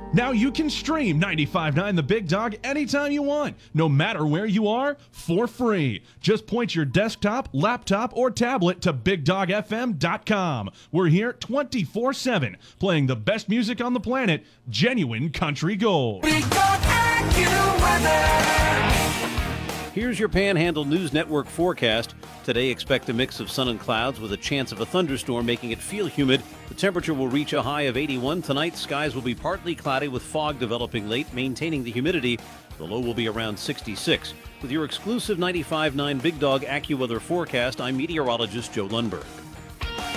Now you can stream 95.9 The Big Dog anytime you want, no matter where you are, for free. Just point your desktop, laptop, or tablet to BigDogFM.com. We're here 24/7, playing the best music on the planet, genuine country gold. Big Dog AccuWeather. Here's your Panhandle News Network forecast. Today, expect a mix of sun and clouds with a chance of a thunderstorm, making it feel humid. The temperature will reach a high of 81. Tonight, skies will be partly cloudy with fog developing late, maintaining the humidity. The low will be around 66. With your exclusive 95.9 Big Dog AccuWeather forecast, I'm meteorologist Joe Lundberg.